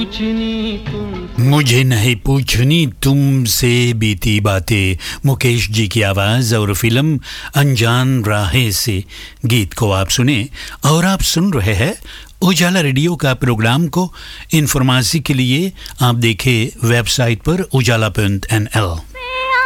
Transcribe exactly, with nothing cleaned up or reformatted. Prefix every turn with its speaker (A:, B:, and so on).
A: पूछनी तुम
B: मुझे नहीं पूछनी तुमसे बीती बातें, मुकेश जी की आवाज़ और फिल्म अनजान राहें से गीत को आप सुने। और आप सुन रहे हैं उजाला रेडियो का प्रोग्राम को। इन्फॉर्मेशन के लिए आप देखें वेबसाइट पर उजाला पॉइंट एन एल।